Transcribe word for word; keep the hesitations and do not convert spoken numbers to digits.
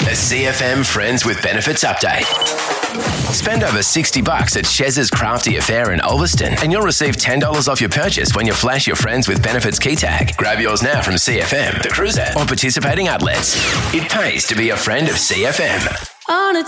A C F M Friends with Benefits update. Spend over sixty bucks at Chez's Crafty Affair in Ulverston and you'll receive ten dollars off your purchase when you flash your Friends with Benefits key tag. Grab yours now from C F M, The Cruiser, or participating outlets. It pays to be a friend of C F M. On a